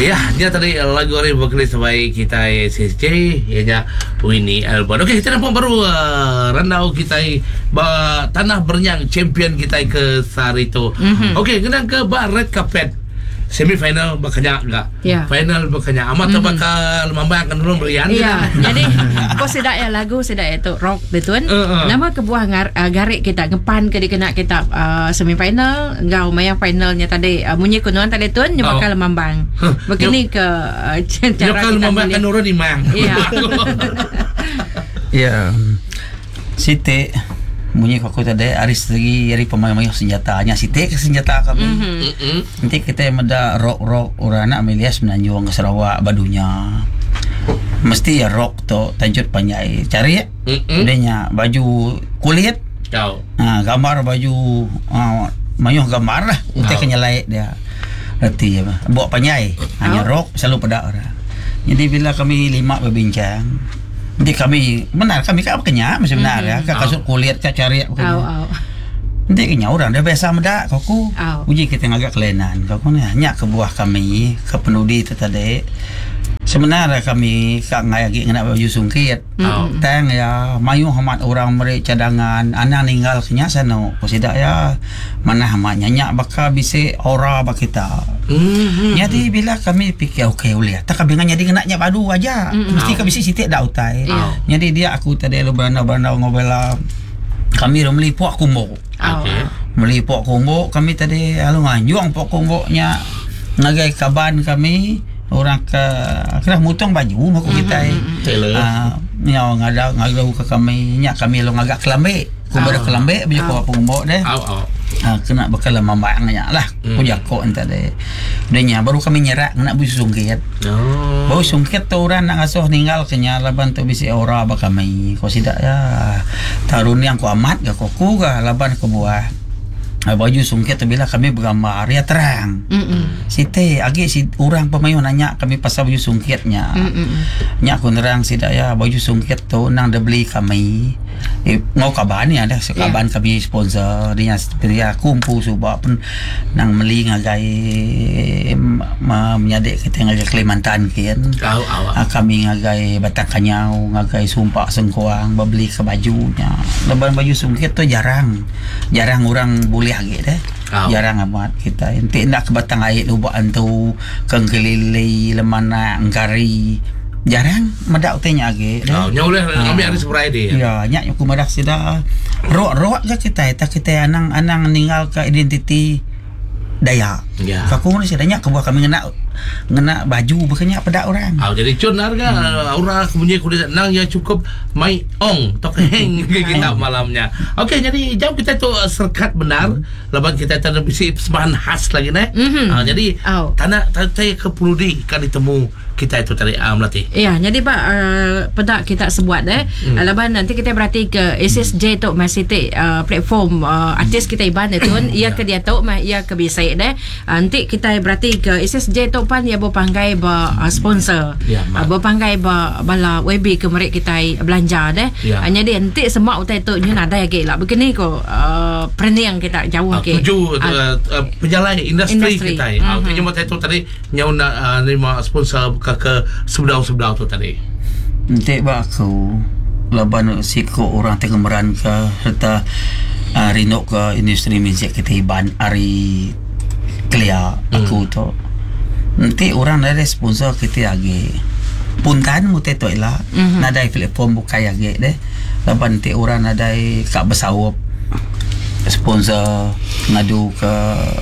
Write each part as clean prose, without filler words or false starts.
Ya, dia tadi lagu orang vokal sebaik kita SSJ, ianya Winnie Alban. Okey, kita nampak baru randau kita tanah bernyang champion kita ke Sarito. Okey, kena ke red carpet. Semi-final bakanya enggak? Ya. Final bakanya amat bakal membayangkan dulu berian. Ya. Jadi kau sedak ya lagu sedak itu rock betul. Nama kebuah garik kita ngepan ke dikena kita semi-final, engkau mayang finalnya tadi munyi kunuan tadi tuan nya bakal memambang. Begini ke cara kita membayangkan orang di mang. Iya. Ya. Siti bunyi aku tadi Aris lagi dari pemain-pemain senjatanya Siti ke senjata kami. Nanti kita meda rock orang nak melihat menanjung ke Sarawak badunya. Mesti ya rock to tanjut panjai. Cari ya. Adanya baju kulit. Kau. Gambar baju mayuh gambar lah. Untuk kenyalai dia. Berarti ya. Bawa panjai. Hanya rock selalu pada orang. Jadi bila kami 5 berbincang, nanti kami benar kami kan kenyang masih benar ya kasut kulit ka cari nanti kenyang orang dah biasa medak kau uji kita agak kelainan kau ni hanya ke buah kami ke penudi tu tadi sebenarnya kami kak ngayagi ngena baju sungkit tang ya mayu hamat orang mereka cadangan anak ninggal kenyang sana ko sidak ya mana hamat nyanyak bakal bisi ora bak kita. Jadi bila kami fikir okey boleh tak kami jadi kena padu aja mesti kami sitik dak utai. Jadi dia aku tadi lu beranda ngobela kami melipuk kumbo. Melipuk kumbo kami tadi alu nganjuang pok kumboknya ngagai kaban kami orang ke kena mutong baju mak kita nya ngada ke kami nya kami lo ngagak kelambe ku ber kelambe baju ko kumbok deh. Kena bakal membayangnya lah kujakok entah deh denya baru kami nyerak nak baju sungkit baju sungkit tu orang nak asuh ninggal kenya laban tu bisi ora ba kami ko sidak ya tarun yang ku amat ga ku ga laban ke buah baju sungkit tu bila kami bergambar ya terang site agi si orang pemain nanya kami pasal baju sungkitnya nya ku nerang sidak ya baju sungkit tu nang dah beli kami ngau kaban ni ada kaban kami sponsor dia seperti kumpu subak pun nang meli ngagai menyadik kita ngagai Kalimantan kian kami ngagai Batang Kanyau ngagai Sumpah Sengkuang beli ke bajunya leban baju sungkit tu jarang orang boleh lagi deh jarang amat kita ente nak ke Batang Air ubaan tu kengkelili lemana ngari jarang medak utenya age nya boleh ambil hari Friday ya nya aku medak sida roak ke kita anang ninggal ke identiti Dayak. Kaku ni sedanya kebuah kami ngena baju bukannya pada orang. Jadi cun harga orang kemudian kuda nang ya cukup mai ong tokeng kita malamnya. Okey, jadi jam kita tu serkat benar lepas kita ada bisi sebahan khas lagi nih. Jadi tanah ke Puludi kan ditemu kita itu tadi melatih. Ya, jadi Pak pada kita sebuat lepas nanti kita berarti ke SSJ tu masih platform artis kita iban itu ia ke dia tahu ia ke bisa nanti kita berarti ke SSJ tu pan ia berpanggai sponsor berpanggai bala WB ke mereka kita belanja jadi nanti semua utai tu nyu ada lagi lah begini ko perni yang kita jauh ke tuju penjalan industri kita cuma itu tadi nyau nerima sponsor ke sebedau tu tadi nanti aku laban siko orang tengemeran ke serta rinok ke industri muzik kita iban hari Kelia aku tu nanti orang ada sponsor kita lagi puntan mutai tu lah ada platform bukai lagi deh laban nanti orang ada kak bersawap sponsor ngadu ke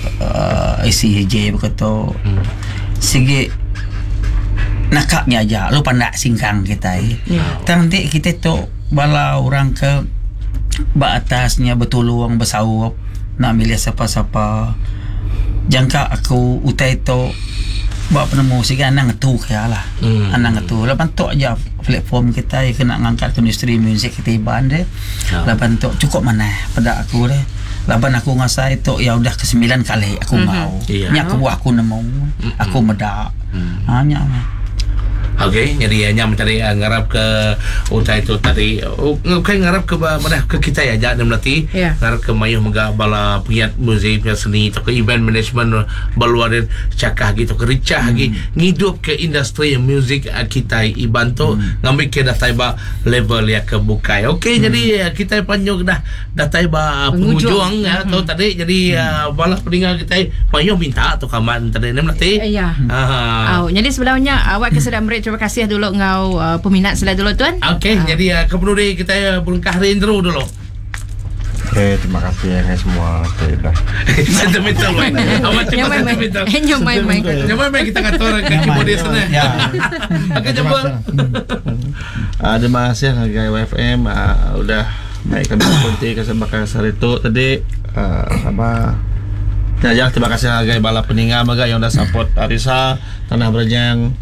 ICJ begitu segi nakaknya aja lu pandak singkang kita nanti kita tu bala orang ke atasnya betulung bersawap nak milih siapa-siapa jangka aku utai tu buat penemu sikit anang ngetu kaya lah anang ngetu lepas tu aja platform kita kena ngangkat industri muzik kita iban deh lepas tu cukup mana pada aku deh lepas aku ngasa itu ya udah ke-9 kali aku mau nyak ke buah aku nemu aku medak hanya Okey, jadi hanya mencari ngarap ke utai itu tadi. Bukan ngarap ke mana ke kita ya jangan melati. Ya. Ngarap ke mayuh mega bala pengiat muzik punya seni atau ke event management baluarin cakah gitu ke ricah lagi ngidup ke industri muzik kita ibantu ngambil ke datai ba level ya ke bukai. Okey, jadi kita panjang dah datai ba penghujung ya atau tadi jadi bala pendengar kita mayuh minta atau kaman tadi melati. Ya. Jadi sebenarnya awak kesedang beri terima kasih dulu ngau peminat sila dulu tuan. Okey, jadi kemudian kita berungkah intro dulu. Oke, terima kasih ya semua. Sentimental weh. Awak cepat sentimental. Nyamai kita kata orang ke keyboard sana. Ya. Okey, coba. Terima kasih Hagai WFM udah baik kami konti ke sebakar sarito tadi sama ya terima kasih Hagai bala peninggal maga yang udah support Arisa Tanah Berjang.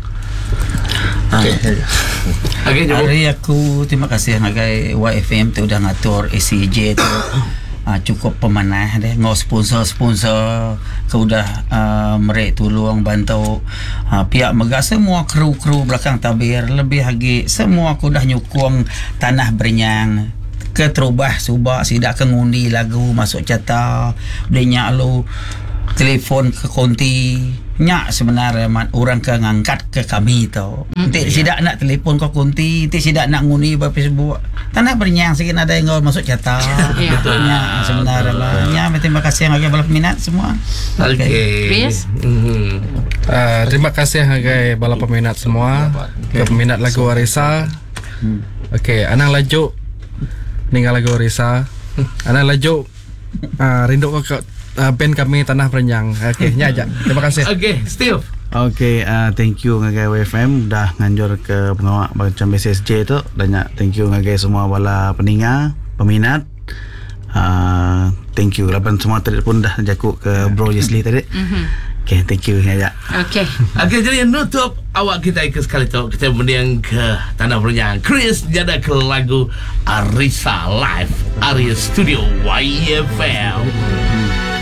Okey, coba. Hari aku terima kasih Hagai YFM tu udah ngatur ACJ tu cukup pemanah deh ngau sponsor ke udah mereka tolong bantu pihak mega semua kru belakang tabir lebih lagi semua aku dah nyukung Tanah Bernyang ke terubah subak sidak ke ngundi lagu masuk cata belinya lu telefon ke konti nyak sebenarnya orang ke ngangkat ke kami tau. Nanti sidak nak telefon ke konti, nanti sidak nak ngundi apa Facebook. Tanah Bernyang sikit ada yang masuk cata. Betulnya sebenarnya. Ya, terima kasih yang agak peminat semua. Okey. Chris? Terima kasih Hagai bala peminat semua. Ke peminat lagu Arisa. Okey, anang laju ninggal lagu Arisa. Anang laju rindu ke band kami Tanah Bernyang. Okey, nya aja. Terima kasih. Okey, Steve. Okay, thank you ngagai WFM dah nganjur ke pengawak macam BCSJ tu. Banyak thank you ngagai semua bala peningat, peminat. Thank you lapan semua tadi pun dah jakuk ke Bro Jesli tadi. Okay, thank you ngaja. Okey. Okey, jadi nutup awak kita ke sekali tu kita mendiang ke Tanah Bernyang. Chris jada ke lagu Arisa Live Area Studio YFM.